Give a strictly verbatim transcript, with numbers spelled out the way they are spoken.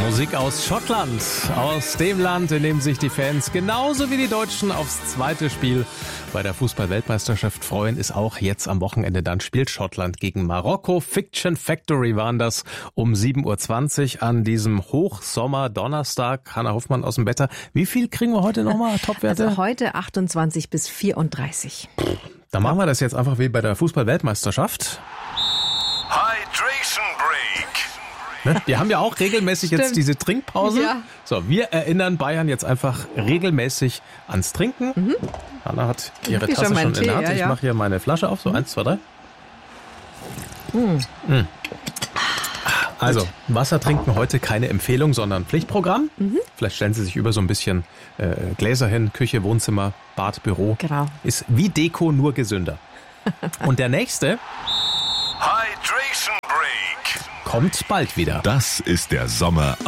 Musik aus Schottland, aus dem Land, in dem sich die Fans genauso wie die Deutschen aufs zweite Spiel bei der Fußball-Weltmeisterschaft freuen, ist auch jetzt am Wochenende. Dann spielt Schottland gegen Marokko. Fiction Factory waren das um sieben Uhr zwanzig an diesem Hochsommer-Donnerstag. Hanna Hoffmann aus dem Wetter. Wie viel kriegen wir heute nochmal, Topwerte? Also heute achtundzwanzig bis vierunddreißig. Dann machen wir das jetzt einfach wie bei der Fußball-Weltmeisterschaft. Hydration Break. Ne? Die haben ja auch regelmäßig Stimmt. jetzt diese Trinkpause. Ja. So, wir erinnern Bayern jetzt einfach regelmäßig ans Trinken. Mhm. Anna hat ihre Ich Tasse schon schon meinen in der Tee, Hand. ja, Ich ja. mache hier meine Flasche auf. So, mhm. eins, zwei, drei. Mhm. Mhm. Also, Wasser trinken heute keine Empfehlung, sondern Pflichtprogramm. Mhm. Vielleicht stellen Sie sich über so ein bisschen äh, Gläser hin. Küche, Wohnzimmer, Bad, Büro. Genau. Ist wie Deko, nur gesünder. Und der nächste Hydration Break. kommt bald wieder. Das ist der Sommer